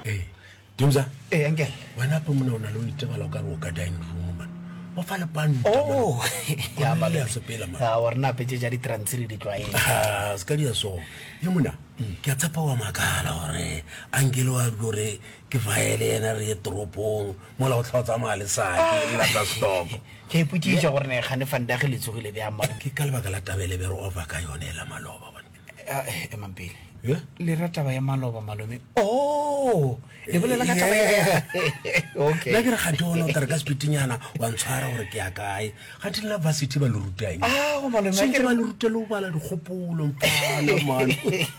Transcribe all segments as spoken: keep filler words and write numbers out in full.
Eh, Dumza. Eh, uncle. Wena pa mona ona lo itebala ka go ka dining room man. Wa fa le pan. Oh, ya ba ya se pela man. ha warna petse ja di transfer di twae. Ah, ska dia so. Ye mona. Ke tsapa wa makala hore angelo a gore ke vaele ena re tropong mola o tlhotsa male sa ke la ka stop. Ke iputse ja gore ne gane fanda ge le tsogile be amma. Ke ka lebaka la tabele be re over ka yone la maloba bana. Eh, e mampele. Yeah? Le rata ba ya maloba malome. Oh, e bolela ka taba ya. Okay. La ke re ga dona o tare ka spitinyana wa ntshwara gore ke ya kae. Ga di la varsity ba le rutang. Ah, go malome ke ba le rutelo bala di gopolo mpana man.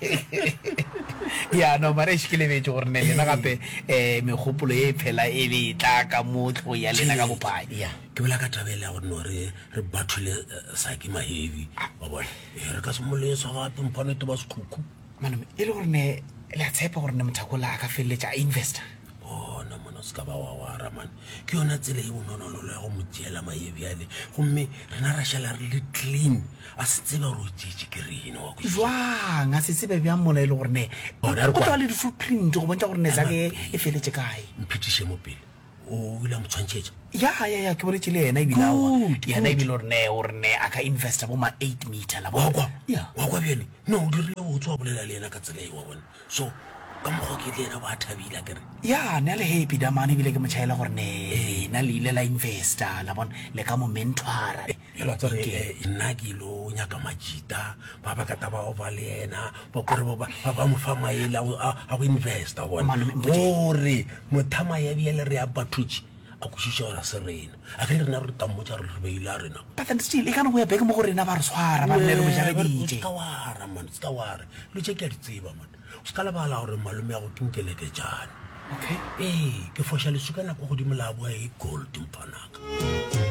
Ya no mare ke le betse gore ne le na gape eh megopolo e phela e be tla ka motho ya lena ka bopai. Ya. Ke bela ka tabele ya gore no re re bathule sa ke ma heavy. Ba bona. E re ka se moleso gape mpane to ba sekhuku. Manome e le gore ne le a tshepa gore ne mothakola ka felletsa investor. Oh no mona ska ba wa wa man ke yona tsele e bonono lo go motsiela maebi ale gomme rena ra shela re le clean a se tseba ro tshitse ke reno wa go jwang a se tsebe bya mona ile gore ne o tla le footprint go bontsha gore ne za ke e feletse kae mphitishe mo pele o ile mo tshwantshetse ya ya ya ke boletse le yena e bilawa ya na e bile gore ne gore ne aka investor bo ma eight meter la wa kwa ya wa kwa bjene no o dirile o tswa bolela le yena ka tsela e wa bona so ka mo ke le yena ba thabila kere ya ne le happy da mane bile ke mochaela gore ne na le ile la investor la bona le ka mo mentora e la tsare nna ke lo nyaka majita ba ba ka taba o ba le yena ba gore ba ba mo fa maela a go investor bona gore mothama ya biele re ya bathuchi a go shisha ra serena a ke rena re tamo tsa re be ila rena but then still e kana go ya beke mo gore na ba re swara ba nne re mo jara dije ka wara man ska wara lo che ke a tseba man o ska la bala gore malume ya go tinkele ke jana okay eh ke fosha le sukana go godimo la bo e gold mpanaka